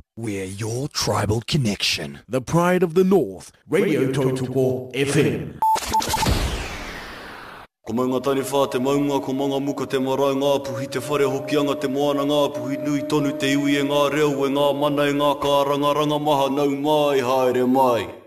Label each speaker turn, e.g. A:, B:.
A: We're your tribal connection.
B: The pride of the North, Radio Tautuko FM.
C: Ko maunga tani whā te maunga, ko manga muka te marae ngā puhi, te whare hokianga te moana ngā puhi, nui tonu te iwi e ngā reo e ngā mana e ngā kāranga, ranga maha nau mai, haere mai.